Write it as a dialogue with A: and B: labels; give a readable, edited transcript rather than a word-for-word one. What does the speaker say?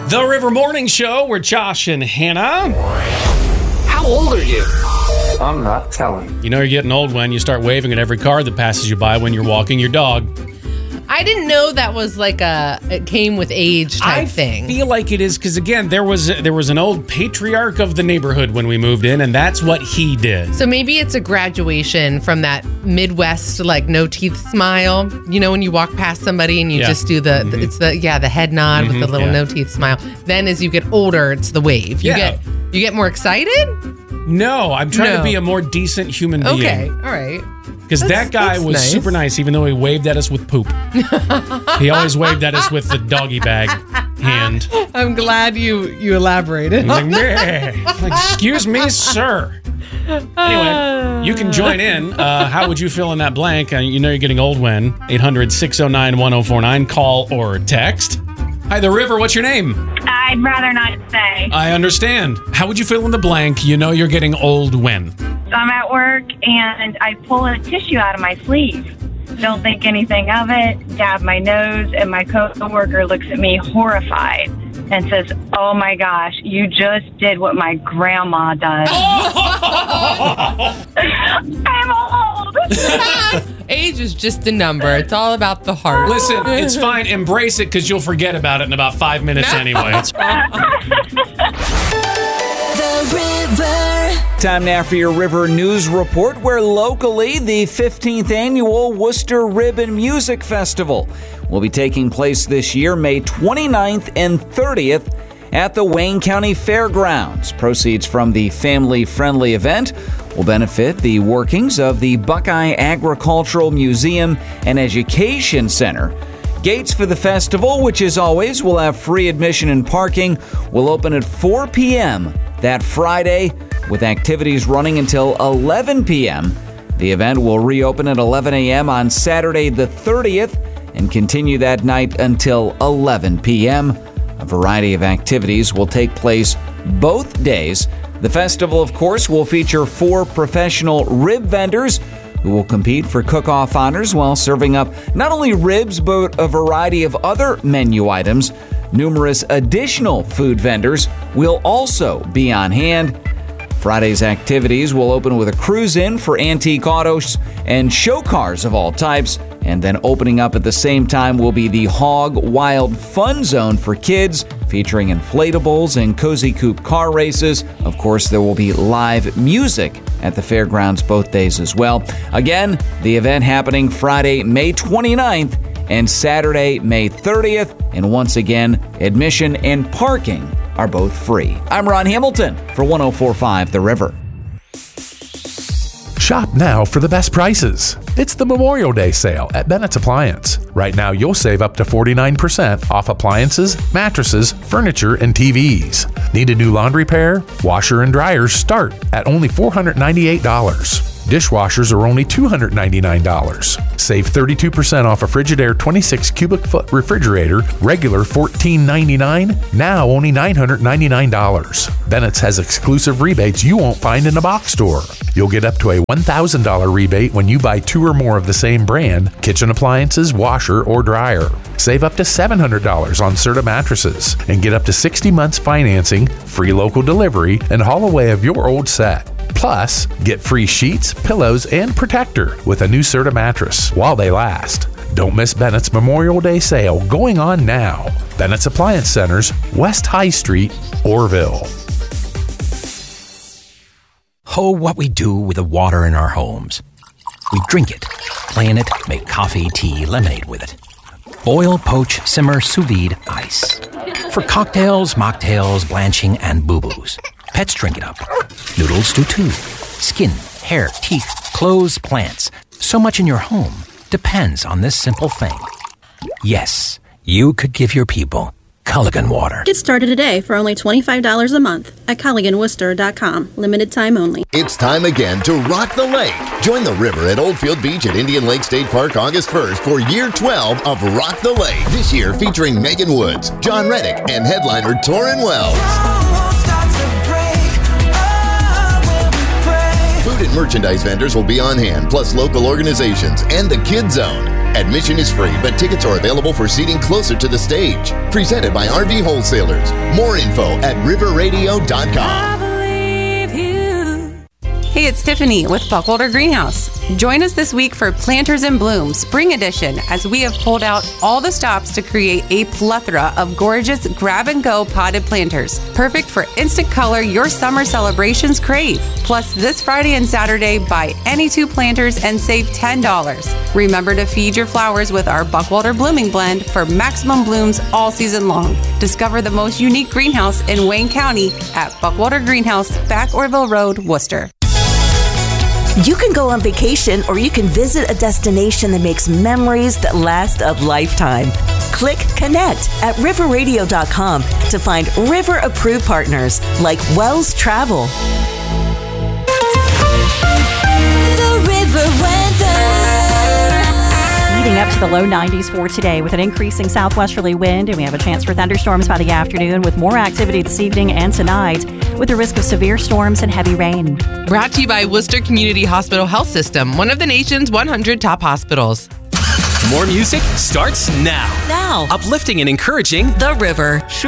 A: The River Morning Show, we're Josh and Hannah.
B: How old are you? I'm not telling.
A: You know you're getting old when you start waving at every car that passes you by when you're walking your dog.
C: I didn't know that was like it came with age type thing.
A: I feel like it is because, again, there was an old patriarch of the neighborhood when we moved in, and that's what he did.
C: So maybe it's a graduation from that Midwest, like, no teeth smile. You know, when you walk past somebody and you just do the head nod with the little no teeth smile. Then as you get older, it's the wave. You get more excited?
A: No, I'm trying to be a more decent human being.
C: Okay, all right.
A: Because that guy was super nice, even though he waved at us with poop. He always waved at us with the doggy bag hand.
C: I'm glad you elaborated.
A: Like, excuse me, sir. Anyway, you can join in. How would you fill in that blank? You know you're getting old when. 800-609-1049. Call or text. Hi, The River. What's your name?
D: I'd rather not say.
A: I understand. How would you fill in the blank? You know you're getting old when.
D: I'm at work and I pull a tissue out of my sleeve. Don't think anything of it. Dab my nose, and my coworker looks at me horrified and says, "Oh my gosh, you just did what my grandma does." I'm old.
C: Age is just a number. It's all about the heart.
A: Listen, it's fine. Embrace it because you'll forget about it in about 5 minutes anyway.
E: The River.
F: Time now for your River News Report, where locally the 15th Annual Worcester Rib and Music Festival will be taking place this year, May 29th and 30th at the Wayne County Fairgrounds. Proceeds from the family-friendly event will benefit the workings of the Buckeye Agricultural Museum and Education Center. Gates for the festival, which as always will have free admission and parking, will open at 4 p.m. that Friday, with activities running until 11 p.m. The event will reopen at 11 a.m. on Saturday the 30th and continue that night until 11 p.m. A variety of activities will take place both days. The festival, of course, will feature 4 professional rib vendors who will compete for cook-off honors while serving up not only ribs, but a variety of other menu items. Numerous additional food vendors will also be on hand. Friday's activities will open with a cruise-in for antique autos and show cars of all types, and then opening up at the same time will be the Hog Wild Fun Zone for kids, featuring inflatables and cozy coupe car races. Of course, there will be live music at the fairgrounds both days as well. Again, the event happening Friday, May 29th and Saturday, May 30th. And once again, admission and parking are both free. I'm Ron Hamilton for 104.5 The River.
G: Shop now for the best prices. It's the Memorial Day sale at Bennett's Appliance. Right now, you'll save up to 49% off appliances, mattresses, furniture, and TVs. Need a new laundry pair? Washer and dryers start at only $498. Dishwashers are only $299. Save 32% off a Frigidaire 26 cubic foot refrigerator, regular $14.99, now only $999. Bennett's has exclusive rebates you won't find in a box store. You'll get up to a $1,000 rebate when you buy 2 or more of the same brand, kitchen appliances, washer, or dryer. Save up to $700 on Serta mattresses and get up to 60 months financing, free local delivery, and haul away of your old set. Plus, get free sheets, pillows, and protector with a new Serta mattress while they last. Don't miss Bennett's Memorial Day sale going on now. Bennett's Appliance Centers, West High Street, Orville.
H: Oh, what we do with the water in our homes. We drink it, play in it, make coffee, tea, lemonade with it. Boil, poach, simmer, sous vide, ice. For cocktails, mocktails, blanching, and boo-boos. Pets drink it up. Noodles do too. Skin, hair, teeth, clothes, plants. So much in your home depends on this simple thing. Yes, you could give your people Culligan water.
I: Get started today for only $25 a month at CulliganWorcester.com. Limited time only.
J: It's time again to rock the lake. Join the river at Oldfield Beach at Indian Lake State Park August 1st for year 12 of Rock the Lake. This year featuring Megan Woods, John Reddick, and headliner Torrin Wells. Food and merchandise vendors will be on hand, plus local organizations and the Kid Zone. Admission is free, but tickets are available for seating closer to the stage. Presented by RV Wholesalers. More info at riverradio.com.
K: Hey, it's Tiffany with Buckwalter Greenhouse. Join us this week for Planters in Bloom Spring Edition as we have pulled out all the stops to create a plethora of gorgeous grab-and-go potted planters. Perfect for instant color your summer celebrations crave. Plus, this Friday and Saturday, buy any 2 planters and save $10. Remember to feed your flowers with our Buckwalter Blooming Blend for maximum blooms all season long. Discover the most unique greenhouse in Wayne County at Buckwalter Greenhouse, Back Orville Road, Worcester.
L: You can go on vacation or you can visit a destination that makes memories that last a lifetime. Click Connect at riverradio.com to find River-approved partners like Wells Travel.
E: The River weather.
M: Heating up to the low 90s for today with an increasing southwesterly wind, and we have a chance for thunderstorms by the afternoon with more activity this evening and tonight with the risk of severe storms and heavy rain.
C: Brought to you by Worcester Community Hospital Health System, one of the nation's 100 top hospitals.
N: More music starts now.
L: Now.
N: Uplifting and encouraging
L: The River.